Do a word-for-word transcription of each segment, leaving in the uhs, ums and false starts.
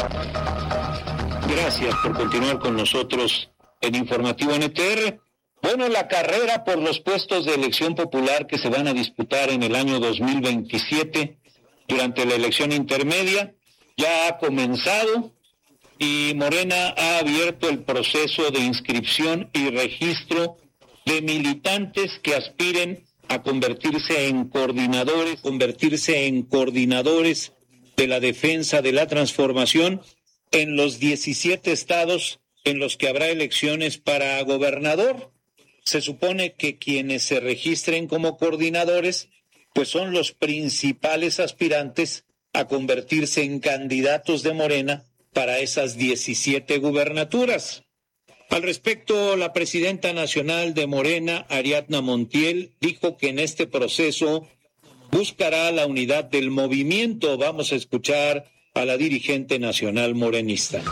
Gracias por continuar con nosotros en Informativo N T R. Bueno, la carrera por los puestos de elección popular que se van a disputar en el año dos mil veintisiete durante la elección intermedia ya ha comenzado y Morena ha abierto el proceso de inscripción y registro de militantes que aspiren a convertirse en coordinadores, convertirse en coordinadores de la defensa de la transformación en los diecisiete estados en los que habrá elecciones para gobernador. Se supone que quienes se registren como coordinadores, pues son los principales aspirantes a convertirse en candidatos de Morena para esas diecisiete gubernaturas. Al respecto, la presidenta nacional de Morena, Ariadna Montiel, dijo que en este proceso buscará la unidad del movimiento. Vamos a escuchar a la dirigente nacional morenista.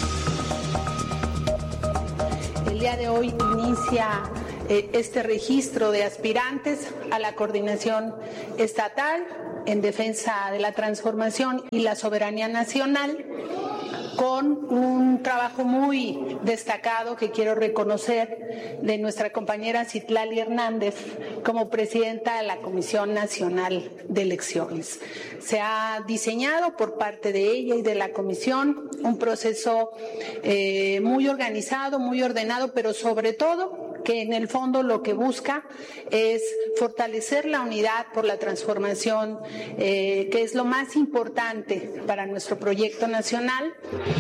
El día de hoy inicia eh, este registro de aspirantes a la coordinación estatal en defensa de la transformación y la soberanía nacional, con un trabajo muy destacado que quiero reconocer de nuestra compañera Citlali Hernández como presidenta de la Comisión Nacional de Elecciones. Se ha diseñado por parte de ella y de la comisión un proceso eh, muy organizado, muy ordenado, pero sobre todo que en el fondo lo que busca es fortalecer la unidad por la transformación, eh, que es lo más importante para nuestro proyecto nacional.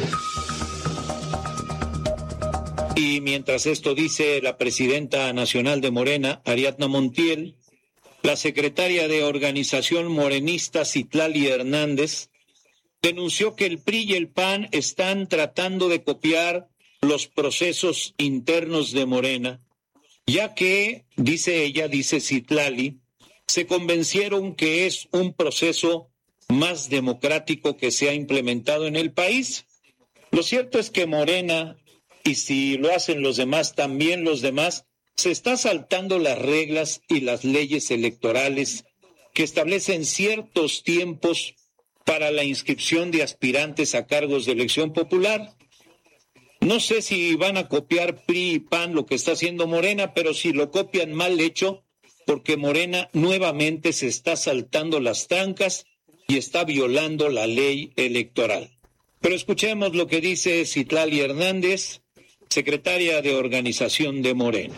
Y mientras esto dice la presidenta nacional de Morena, Ariadna Montiel, la secretaria de Organización Morenista, Citlali Hernández, denunció que el P R I y el P A N están tratando de copiar los procesos internos de Morena, ya que, dice ella, dice Citlali, se convencieron que es un proceso más democrático que se ha implementado en el país. Lo cierto es que Morena, y si lo hacen los demás, también los demás, se está saltando las reglas y las leyes electorales que establecen ciertos tiempos para la inscripción de aspirantes a cargos de elección popular. No sé si van a copiar P R I y P A N lo que está haciendo Morena, pero si lo copian mal hecho, porque Morena nuevamente se está saltando las trancas y está violando la ley electoral. Pero escuchemos lo que dice Citlali Hernández, secretaria de Organización de Morena.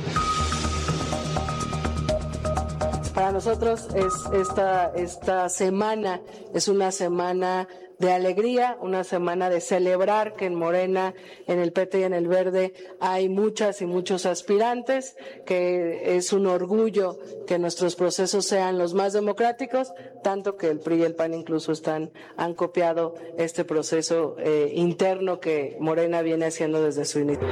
Para nosotros es esta, esta semana es una semana de alegría, una semana de celebrar que en Morena, en el P T y en el Verde hay muchas y muchos aspirantes, que es un orgullo que nuestros procesos sean los más democráticos, tanto que el P R I y el P A N incluso están, han copiado este proceso eh, interno que Morena viene haciendo desde su inicio.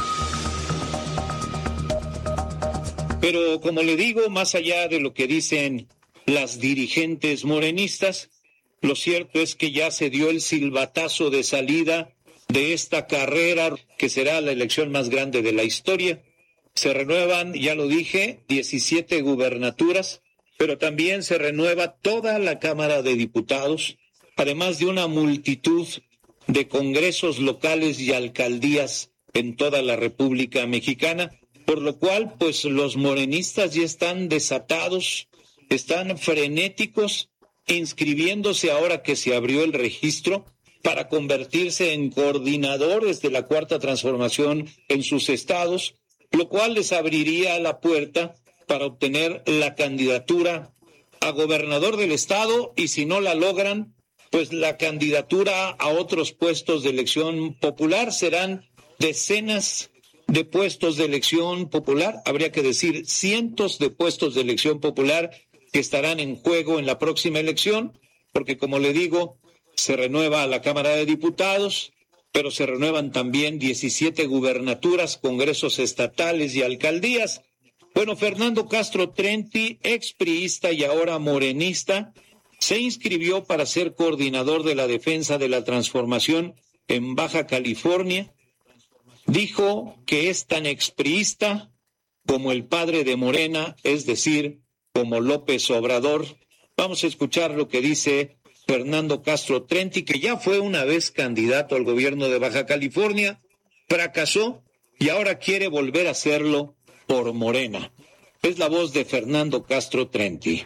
Pero como le digo, más allá de lo que dicen las dirigentes morenistas, lo cierto es que ya se dio el silbatazo de salida de esta carrera que será la elección más grande de la historia. Se renuevan, ya lo dije, diecisiete gubernaturas, pero también se renueva toda la Cámara de Diputados, además de una multitud de congresos locales y alcaldías en toda la República Mexicana, por lo cual, pues los morenistas ya están desatados, están frenéticos, inscribiéndose ahora que se abrió el registro para convertirse en coordinadores de la Cuarta Transformación en sus estados, lo cual les abriría la puerta para obtener la candidatura a gobernador del estado y si no la logran, pues la candidatura a otros puestos de elección popular. Serán decenas de puestos de elección popular, habría que decir cientos de puestos de elección popular que estarán en juego en la próxima elección, porque como le digo, se renueva la Cámara de Diputados, pero se renuevan también diecisiete gubernaturas, congresos estatales y alcaldías. Bueno, Fernando Castro Trenti, expriista y ahora morenista, se inscribió para ser coordinador de la defensa de la transformación en Baja California. Dijo que es tan expriista como el padre de Morena, es decir, como López Obrador. Vamos a escuchar lo que dice Fernando Castro Trenti, que ya fue una vez candidato al gobierno de Baja California, fracasó y ahora quiere volver a hacerlo por Morena. Es la voz de Fernando Castro Trenti.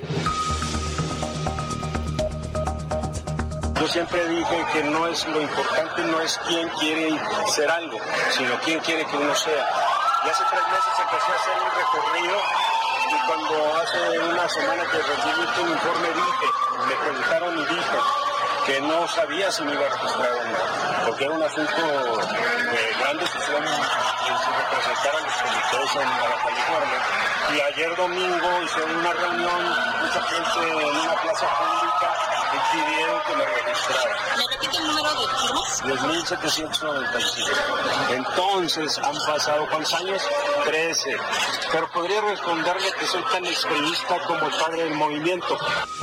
Yo siempre dije que no es lo importante, no es quién quiere ser algo, sino quién quiere que uno sea. Y hace tres meses empecé a hacer un recorrido y cuando hace una semana que recibí un informe dije, me preguntaron y dije que no sabía si me iba a registrar o no, porque era un asunto de gran decisión que se representaran los comités en Baja California. Y ayer domingo hice una reunión, mucha gente en una plaza pública y pidieron que me registrara. ¿Me repite el número de firmas? diez mil setecientos noventa y cinco. Entonces, han pasado, ¿cuántos años? trece. Pero podría responderle que soy tan extremista como el padre del movimiento.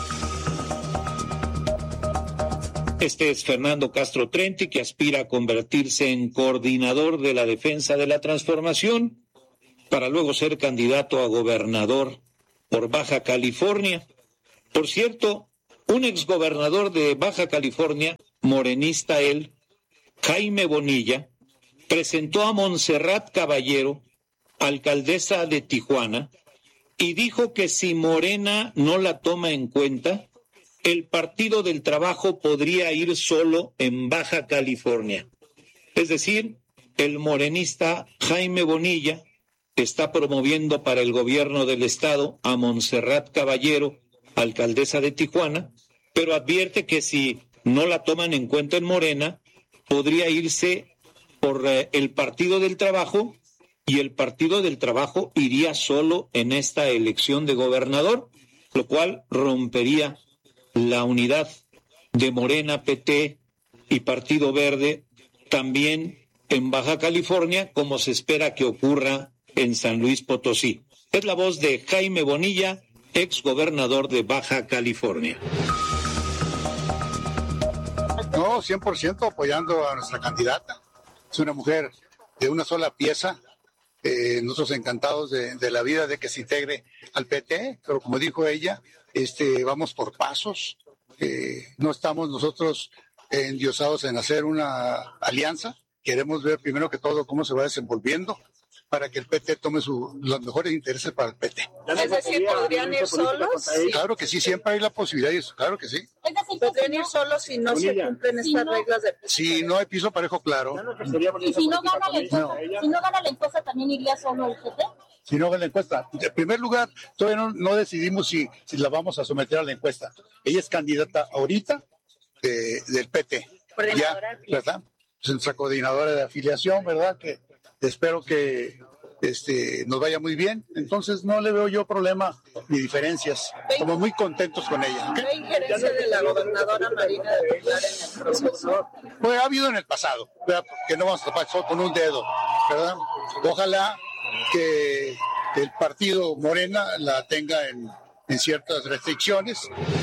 Este es Fernando Castro Trenti, que aspira a convertirse en coordinador de la defensa de la transformación para luego ser candidato a gobernador por Baja California. Por cierto, un exgobernador de Baja California, morenista él, Jaime Bonilla, presentó a Montserrat Caballero, alcaldesa de Tijuana, y dijo que si Morena no la toma en cuenta, el Partido del Trabajo podría ir solo en Baja California. Es decir, el morenista Jaime Bonilla está promoviendo para el gobierno del estado a Montserrat Caballero, alcaldesa de Tijuana, pero advierte que si no la toman en cuenta en Morena, podría irse por eh, el Partido del Trabajo, y el Partido del Trabajo iría solo en esta elección de gobernador, lo cual rompería la unidad de Morena, P T y Partido Verde, también en Baja California, como se espera que ocurra en San Luis Potosí. Es la voz de Jaime Bonilla, exgobernador de Baja California. No, cien por ciento apoyando a nuestra candidata. Es una mujer de una sola pieza. Eh, nosotros encantados de, de la vida de que se integre al P T, pero como dijo ella, este, vamos por pasos. Eh, no estamos nosotros endiosados en hacer una alianza. Queremos ver primero que todo cómo se va desenvolviendo para que el P T tome su, los mejores intereses para el P T. Es decir, ¿podrían ir solos? Sí. Claro que sí, siempre hay la posibilidad de eso, claro que sí. Es decir, ¿podrían ir solos si no se cumplen estas reglas de... Si no hay piso parejo, claro. Y si no gana la encuesta, no. si no gana la encuesta, ¿también iría solo el P T? Si no gana la encuesta. En primer lugar, todavía no, no decidimos si, si la vamos a someter a la encuesta. Ella es candidata ahorita de, del P T. Ya, ¿verdad? Es nuestra coordinadora de afiliación, ¿verdad? Que espero que este, nos vaya muy bien. Entonces no le veo yo problema ni diferencias. Estamos muy contentos con ella. ¿Qué injerencia de la gobernadora Marina de Pilar en el proceso? Pues ha habido en el pasado, ¿verdad? Que no vamos a tapar con un dedo, ¿verdad? Ojalá que el partido Morena la tenga en, en ciertas restricciones.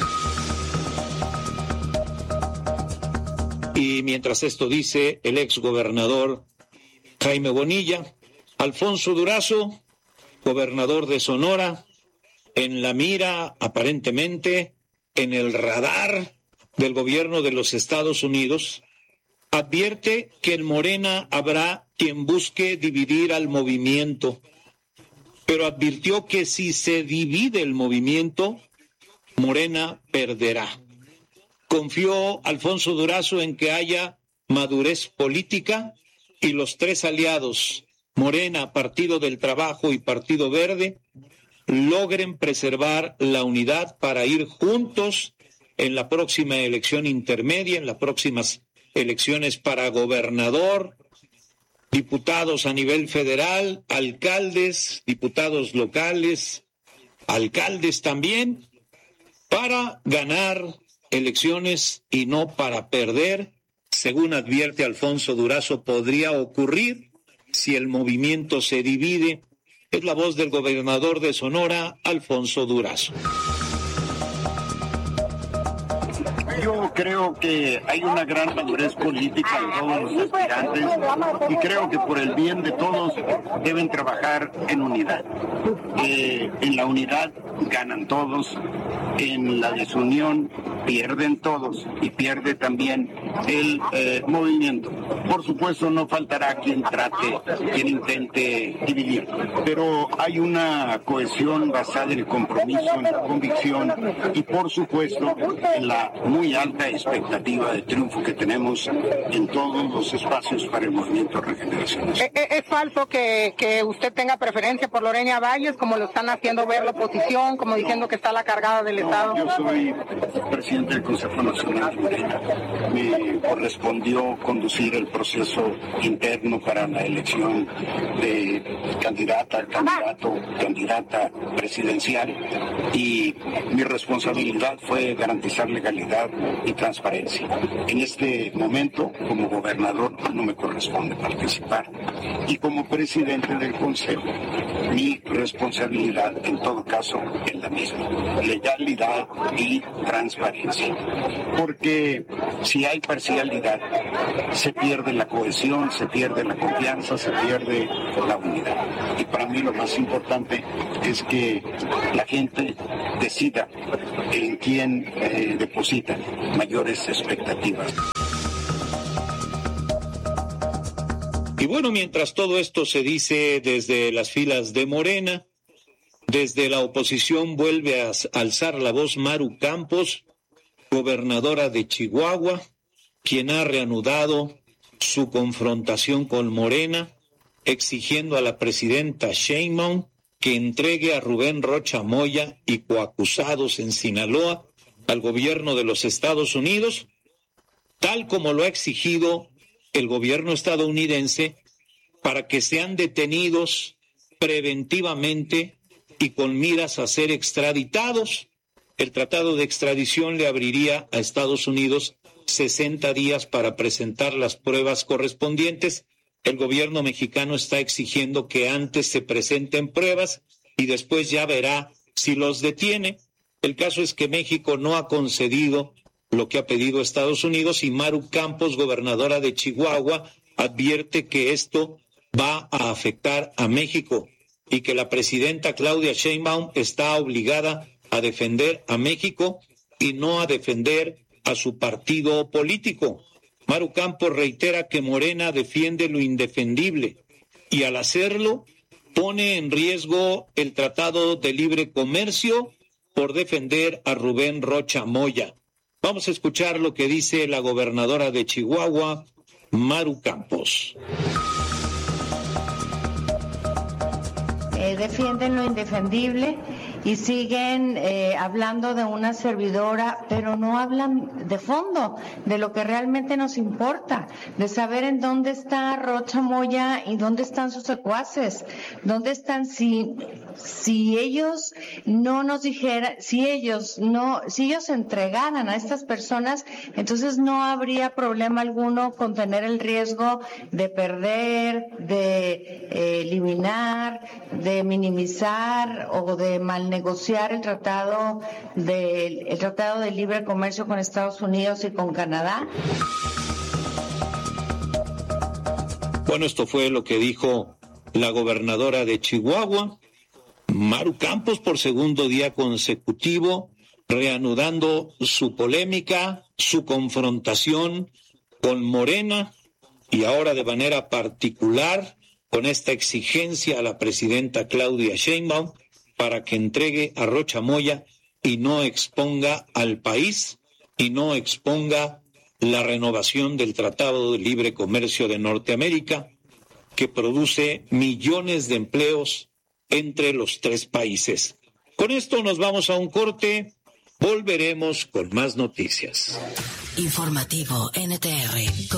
Y mientras esto dice el exgobernador Jaime Bonilla, Alfonso Durazo, gobernador de Sonora, en la mira, aparentemente, en el radar del gobierno de los Estados Unidos, advierte que en Morena habrá quien busque dividir al movimiento, pero advirtió que si se divide el movimiento, Morena perderá. Confió Alfonso Durazo en que haya madurez política y los tres aliados, Morena, Partido del Trabajo y Partido Verde, logren preservar la unidad para ir juntos en la próxima elección intermedia, en las próximas elecciones para gobernador, diputados a nivel federal, alcaldes, diputados locales, alcaldes también, para ganar elecciones y no para perder. Según advierte Alfonso Durazo, podría ocurrir si el movimiento se divide. Es la voz del gobernador de Sonora, Alfonso Durazo. Yo creo que hay una gran madurez política en todos los aspirantes y creo que por el bien de todos deben trabajar en unidad. Eh, en la unidad ganan todos, en la desunión pierden todos y pierde también el eh, movimiento. Por supuesto no faltará quien trate, quien intente dividir, pero hay una cohesión basada en el compromiso, en la convicción y por supuesto en la muy alta expectativa de triunfo que tenemos en todos los espacios para el movimiento de regeneración. ¿Es, es falso que, que usted tenga preferencia por Lorena Valles, como lo están haciendo ver la oposición, como diciendo que está la cargada del no, Estado? Yo soy presidente del Consejo Nacional de Morena. Me correspondió conducir el proceso interno para la elección de candidata, candidato, candidata presidencial y mi responsabilidad fue garantizar legalidad y transparencia. En este momento, como gobernador, no me corresponde participar y como presidente del Consejo, mi responsabilidad en todo caso es la misma, legalidad y transparencia. Porque si hay parcialidad, se pierde la cohesión, se pierde la confianza, se pierde la unidad. Y para mí lo más importante es que la gente decida en quién eh, deposita mayores expectativas. Y bueno, mientras todo esto se dice desde las filas de Morena, desde la oposición vuelve a alzar la voz Maru Campos, gobernadora de Chihuahua, quien ha reanudado su confrontación con Morena, exigiendo a la presidenta Sheinbaum que entregue a Rubén Rocha Moya y coacusados en Sinaloa al gobierno de los Estados Unidos, tal como lo ha exigido el gobierno estadounidense, para que sean detenidos preventivamente y con miras a ser extraditados. El tratado de extradición le abriría a Estados Unidos sesenta días para presentar las pruebas correspondientes. El gobierno mexicano está exigiendo que antes se presenten pruebas y después ya verá si los detiene. El caso es que México no ha concedido lo que ha pedido Estados Unidos y Maru Campos, gobernadora de Chihuahua, advierte que esto va a afectar a México y que la presidenta Claudia Sheinbaum está obligada a defender a México y no a defender a su partido político. Maru Campos reitera que Morena defiende lo indefendible y al hacerlo pone en riesgo el Tratado de Libre Comercio por defender a Rubén Rocha Moya. Vamos a escuchar lo que dice la gobernadora de Chihuahua, Maru Campos. Eh, defienden lo indefendible y siguen eh, hablando de una servidora, pero no hablan de fondo, de lo que realmente nos importa, de saber en dónde está Rocha Moya y dónde están sus secuaces, dónde están, si, si ellos no nos dijeran, si ellos no, si ellos entregaran a estas personas, entonces no habría problema alguno con tener el riesgo de perder, de eh, eliminar, de minimizar o de malnegociar negociar el tratado de el tratado de libre comercio con Estados Unidos y con Canadá. Bueno, esto fue lo que dijo la gobernadora de Chihuahua, Maru Campos, por segundo día consecutivo, reanudando su polémica, su confrontación con Morena y ahora de manera particular con esta exigencia a la presidenta Claudia Sheinbaum para que entregue a Rocha Moya y no exponga al país y no exponga la renovación del Tratado de Libre Comercio de Norteamérica, que produce millones de empleos entre los tres países. Con esto nos vamos a un corte, volveremos con más noticias. Informativo N T R.